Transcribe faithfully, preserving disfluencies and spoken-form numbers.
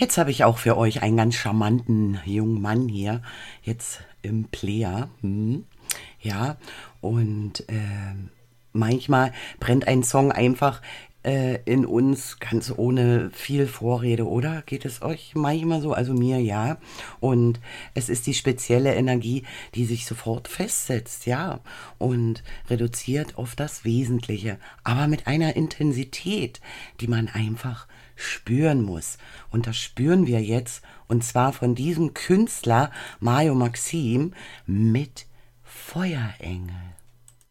Jetzt habe ich auch für euch einen ganz charmanten jungen Mann hier, jetzt im Player. Hm. Ja, und äh, manchmal brennt ein Song einfach äh, in uns ganz ohne viel Vorrede, oder? Geht es euch manchmal so? Also mir ja. Und es ist die spezielle Energie, die sich sofort festsetzt, ja, und reduziert auf das Wesentliche, aber mit einer Intensität, die man einfach spüren muss. Und das spüren wir jetzt, und zwar von diesem Künstler Mario Maxim mit Feuerengel.